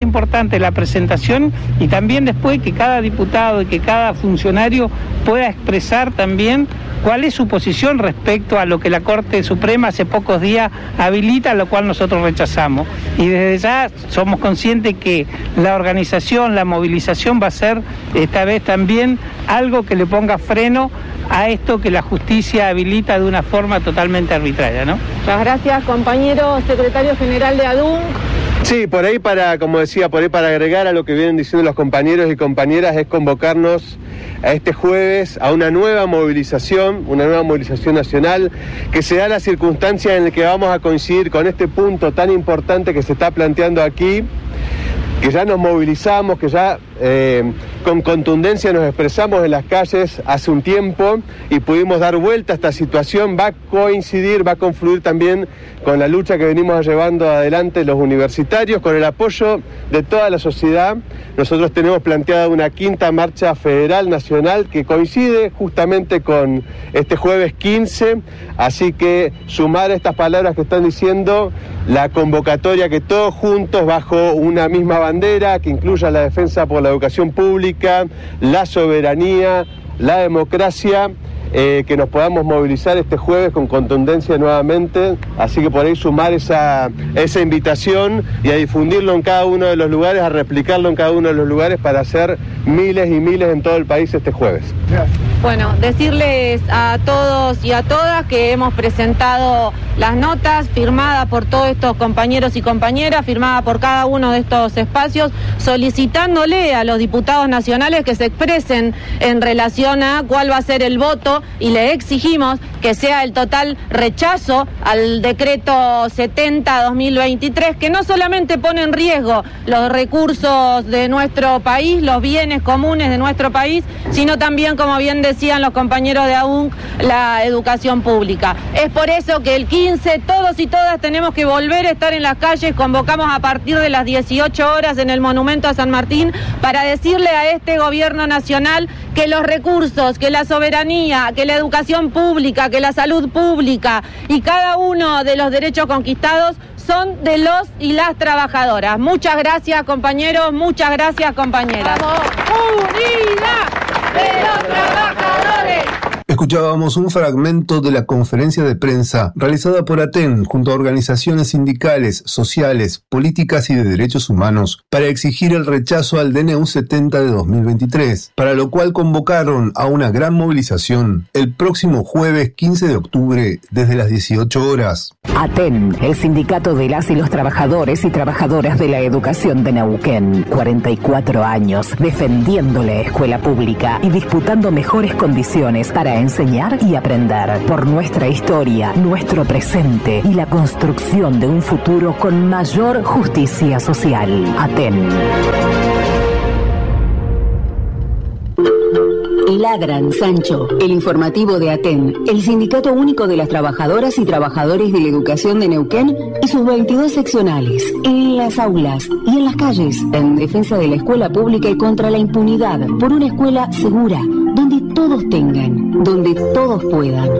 importante la presentación y también después que cada diputado y que cada funcionario pueda expresar también cuál es su posición respecto a lo que la Corte Suprema hace pocos días habilita, lo cual nosotros rechazamos. Y desde ya somos conscientes que la organización, la movilización va a ser esta vez también algo que le ponga freno a esto que la justicia habilita de una forma totalmente arbitraria, ¿no? Muchas gracias, compañero secretario general de ADUNC. Sí, por ahí para agregar a lo que vienen diciendo los compañeros y compañeras, es convocarnos a este jueves a una nueva movilización nacional, que se da la circunstancia en la que vamos a coincidir con este punto tan importante que se está planteando aquí, que ya nos movilizamos, que ya con contundencia nos expresamos en las calles hace un tiempo y pudimos dar vuelta a esta situación. Va a confluir también con la lucha que venimos llevando adelante los universitarios, con el apoyo de toda la sociedad. Nosotros tenemos planteada una quinta marcha federal nacional que coincide justamente con este jueves 15, así que sumar estas palabras que están diciendo, la convocatoria que todos juntos bajo una misma bandera que incluya la defensa por la educación pública, la soberanía, la democracia, que nos podamos movilizar este jueves con contundencia nuevamente, así que por ahí sumar esa invitación y a difundirlo en cada uno de los lugares, a replicarlo en cada uno de los lugares para hacer miles y miles en todo el país este jueves. Gracias. Bueno, decirles a todos y a todas que hemos presentado las notas firmadas por todos estos compañeros y compañeras, firmadas por cada uno de estos espacios, solicitándole a los diputados nacionales que se expresen en relación a cuál va a ser el voto, y le exigimos que sea el total rechazo al decreto 70/2023, que no solamente pone en riesgo los recursos de nuestro país, los bienes comunes de nuestro país, sino también, como bien decían los compañeros de AUNC, la educación pública. Es por eso que el 15 todos y todas tenemos que volver a estar en las calles. Convocamos a partir de las 18 horas en el Monumento a San Martín para decirle a este gobierno nacional que los recursos, que la soberanía, que la educación pública, que la salud pública y cada uno de los derechos conquistados son de los y las trabajadoras. Muchas gracias, compañeros, muchas gracias, compañeras. ¡Vamos! ¡Unidad de los trabajadores! Escuchábamos un fragmento de la conferencia de prensa realizada por ATEN junto a organizaciones sindicales, sociales, políticas y de derechos humanos para exigir el rechazo al DNU 70 de 2023, para lo cual convocaron a una gran movilización el próximo jueves 15 de octubre desde las 18 horas. ATEN, el sindicato de las y los trabajadores y trabajadoras de la educación de Neuquén, 44 años defendiendo la escuela pública y disputando mejores condiciones para enseñar y aprender por nuestra historia, nuestro presente y la construcción de un futuro con mayor justicia social. ATEN. Ladran, Sancho, el informativo de ATEN, el Sindicato Único de las Trabajadoras y Trabajadores de la Educación de Neuquén y sus 22 seccionales, en las aulas y en las calles, en defensa de la escuela pública y contra la impunidad, por una escuela segura, donde todos tengan, donde todos puedan.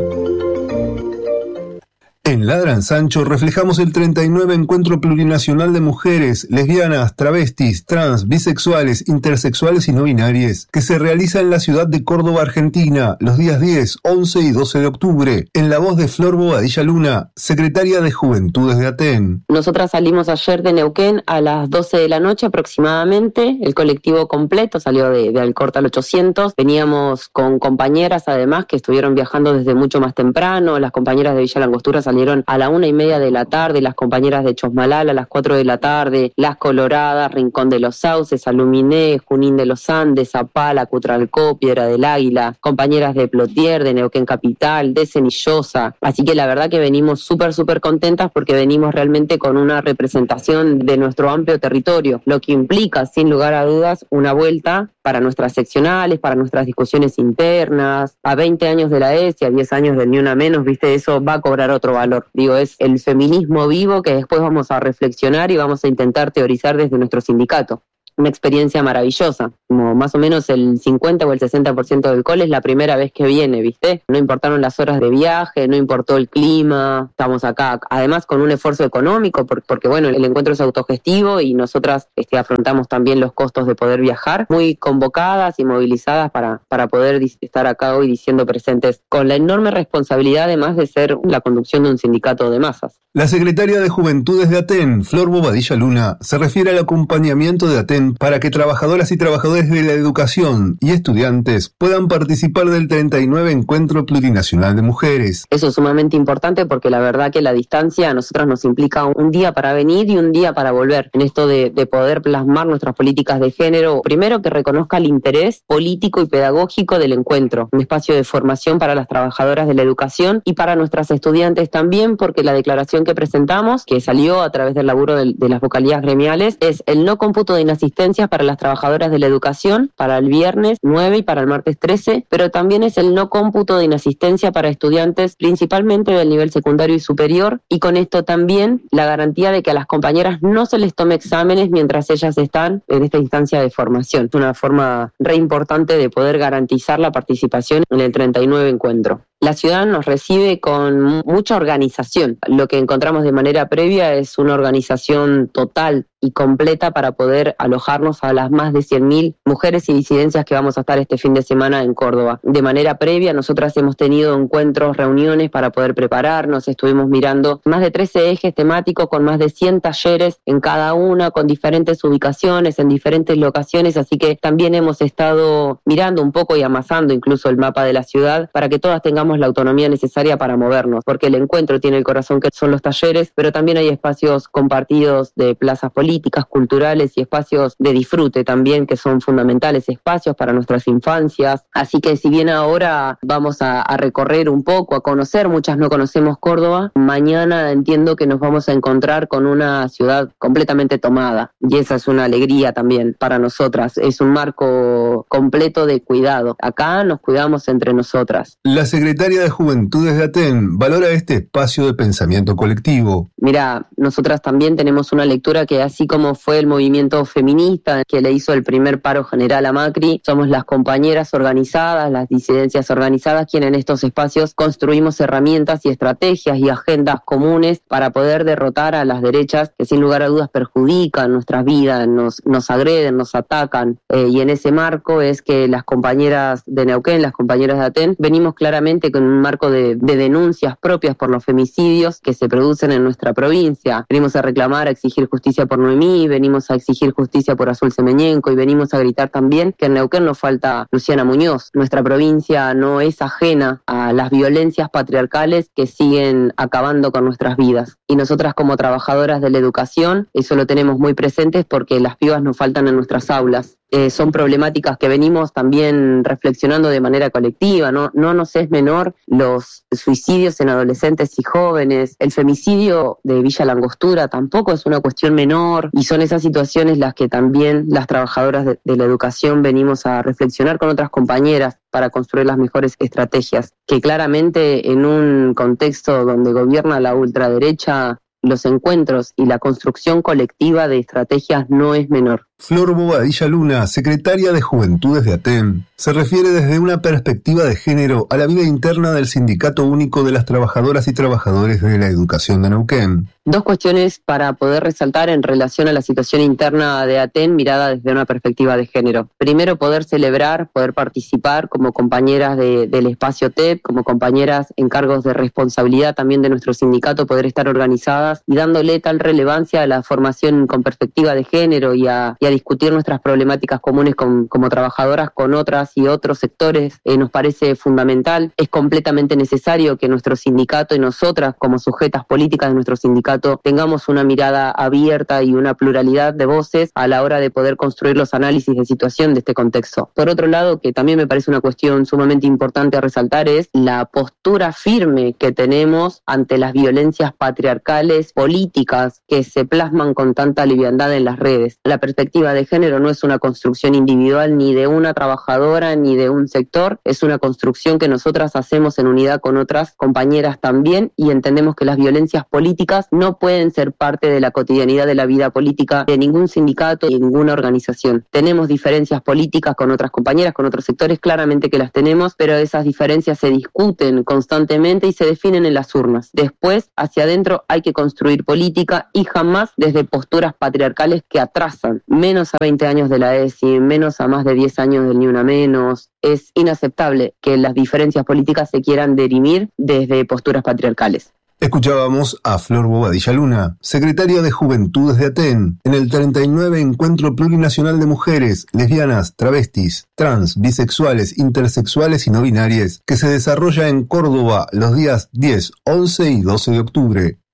En Ladran Sancho reflejamos el 39 Encuentro Plurinacional de Mujeres, Lesbianas, Travestis, Trans, Bisexuales, Intersexuales y No binarias, que se realiza en la ciudad de Córdoba, Argentina, los días 10, 11 y 12 de octubre, en la voz de Flor Bobadilla Luna, secretaria de Juventudes de ATEN. Nosotras salimos ayer de Neuquén a las 12 de la noche aproximadamente, el colectivo completo salió de Alcorta al 800, veníamos con compañeras además que estuvieron viajando desde mucho más temprano, las compañeras de Villa Langostura salieron a la 1:30 de la tarde, las compañeras de Chosmalal a las 4 de la tarde, Las Coloradas, Rincón de los Sauces, Aluminé, Junín de los Andes, Zapala, Cutralcó, Piedra del Águila, compañeras de Plotier, de Neuquén Capital, de Cenillosa. Así que la verdad que venimos súper contentas porque venimos realmente con una representación de nuestro amplio territorio, lo que implica sin lugar a dudas una vuelta para nuestras seccionales, para nuestras discusiones internas, a 20 años de la ESI, a 10 años del Ni Una Menos, viste, eso va a cobrar otro valor. Digo, es el feminismo vivo que después vamos a reflexionar y vamos a intentar teorizar desde nuestro sindicato. una experiencia maravillosa. Como más o menos el 50 o el 60% del cole es la primera vez que viene, ¿viste? No importaron las horas de viaje, no importó el clima, estamos acá. Además con un esfuerzo económico, porque bueno, el encuentro es autogestivo y nosotras afrontamos también los costos de poder viajar, muy convocadas y movilizadas para poder estar acá hoy diciendo presentes, con la enorme responsabilidad además de ser la conducción de un sindicato de masas. La secretaria de Juventudes de Aten, Flor Bobadilla Luna, se refiere al acompañamiento de Aten para que trabajadoras y trabajadores de la educación y estudiantes puedan participar del 39 Encuentro Plurinacional de Mujeres. Eso es sumamente importante porque la verdad que la distancia a nosotras nos implica un día para venir y un día para volver. En esto de poder plasmar nuestras políticas de género, primero que reconozca el interés político y pedagógico del encuentro, un espacio de formación para las trabajadoras de la educación y para nuestras estudiantes también, porque la declaración que presentamos, que salió a través del laburo de las vocalías gremiales, es el no cómputo de inasistencias para las trabajadoras de la educación para el viernes 9 y para el martes 13, pero también es el no cómputo de inasistencia para estudiantes principalmente del nivel secundario y superior, y con esto también la garantía de que a las compañeras no se les tome exámenes mientras ellas están en esta instancia de formación. Es una forma re importante de poder garantizar la participación en el 39 encuentro. La ciudad nos recibe con mucha organización. Lo que encontramos de manera previa es una organización total y completa para poder alojarnos a las más de 100.000 mujeres y disidencias que vamos a estar este fin de semana en Córdoba. De manera previa, nosotras hemos tenido encuentros, reuniones para poder prepararnos. Estuvimos mirando más de 13 ejes temáticos con más de 100 talleres en cada una, con diferentes ubicaciones, en diferentes locaciones, así que también hemos estado mirando un poco y amasando incluso el mapa de la ciudad para que todas tengamos la autonomía necesaria para movernos, porque el encuentro tiene el corazón que son los talleres, pero también hay espacios compartidos de plazas políticas, culturales y espacios de disfrute también que son fundamentales, espacios para nuestras infancias. Así que si bien ahora vamos a recorrer un poco, a conocer, muchas no conocemos Córdoba, mañana entiendo que nos vamos a encontrar con una ciudad completamente tomada y esa es una alegría también para nosotras, es un marco completo de cuidado. Acá nos cuidamos entre nosotras. La secretaria de Juventudes de Aten valora este espacio de pensamiento colectivo. Mira, nosotras también tenemos una lectura que así como fue el movimiento feminista que le hizo el primer paro general a Macri, somos las compañeras organizadas, las disidencias organizadas, quienes en estos espacios construimos herramientas y estrategias y agendas comunes para poder derrotar a las derechas que sin lugar a dudas perjudican nuestras vidas, nos agreden, nos atacan. Y en ese marco es que las compañeras de Neuquén, las compañeras de Aten, venimos claramente con un marco de denuncias propias por los femicidios que se producen en nuestra provincia. Venimos a reclamar, a exigir justicia por Noemí, venimos a exigir justicia por Azul Semeñenco y venimos a gritar también que en Neuquén nos falta Luciana Muñoz. Nuestra provincia no es ajena a las violencias patriarcales que siguen acabando con nuestras vidas. Y nosotras como trabajadoras de la educación, eso lo tenemos muy presentes porque las pibas nos faltan en nuestras aulas. Son problemáticas que venimos también reflexionando de manera colectiva, no nos es menor los suicidios en adolescentes y jóvenes, el femicidio de Villa Langostura tampoco es una cuestión menor y son esas situaciones las que también las trabajadoras de la educación venimos a reflexionar con otras compañeras para construir las mejores estrategias, que claramente en un contexto donde gobierna la ultraderecha, los encuentros y la construcción colectiva de estrategias no es menor. Flor Bobadilla Luna, secretaria de Juventudes de Aten, se refiere desde una perspectiva de género a la vida interna del Sindicato Único de las Trabajadoras y Trabajadores de la Educación de Neuquén. Dos cuestiones para poder resaltar en relación a la situación interna de Aten mirada desde una perspectiva de género. Primero, poder celebrar, poder participar como compañeras del espacio TEP, como compañeras en cargos de responsabilidad también de nuestro sindicato, poder estar organizadas y dándole tal relevancia a la formación con perspectiva de género y a discutir nuestras problemáticas comunes como trabajadoras con otras y otros sectores, nos parece fundamental. Es completamente necesario que nuestro sindicato y nosotras como sujetas políticas de nuestro sindicato tengamos una mirada abierta y una pluralidad de voces a la hora de poder construir los análisis de situación de este contexto. Por otro lado, que también me parece una cuestión sumamente importante a resaltar, es la postura firme que tenemos ante las violencias patriarcales políticas que se plasman con tanta liviandad en las redes. La perspectiva perspectiva de género no es una construcción individual ni de una trabajadora ni de un sector, es una construcción que nosotras hacemos en unidad con otras compañeras también, y entendemos que las violencias políticas no pueden ser parte de la cotidianidad de la vida política de ningún sindicato y ninguna organización. Tenemos diferencias políticas con otras compañeras, con otros sectores, claramente que las tenemos, pero esas diferencias se discuten constantemente y se definen en las urnas. Después, hacia adentro, hay que construir política y jamás desde posturas patriarcales que atrasan menos a 20 años de la ESI, menos a más de 10 años del Ni Una Menos. Es inaceptable que las diferencias políticas se quieran dirimir desde posturas patriarcales. Escuchábamos a Flor Bobadilla Luna, secretaria de Juventudes de Aten, en el 39 Encuentro Plurinacional de Mujeres, Lesbianas, Travestis, Trans, Bisexuales, Intersexuales y No Binarias, que se desarrolla en Córdoba los días 10, 11 y 12 de octubre.